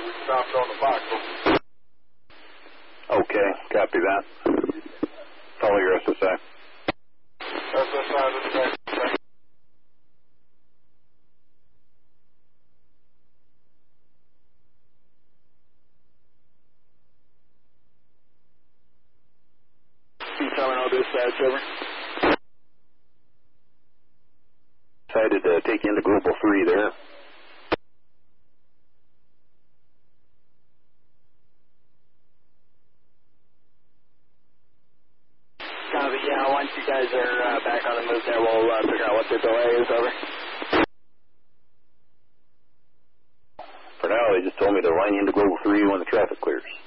we stopped on the box. Okay, copy that. Follow your SSI. SSI to the next. Terminal dispatch, over. Decided to take you into Global 3 there. Copy, yeah, once you guys are back on the move there, we'll figure out what the delay is, over. For now, they just told me to line you into Global 3 when the traffic clears.